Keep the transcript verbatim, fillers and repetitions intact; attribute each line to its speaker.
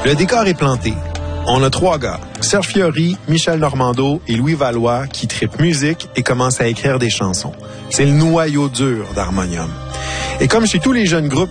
Speaker 1: Le décor est planté. On a trois gars, Serge Fiori, Michel Normando et Louis Valois, qui trippent musique et commencent à écrire des chansons. C'est le noyau dur d'Harmonium. Et comme chez tous les jeunes groupes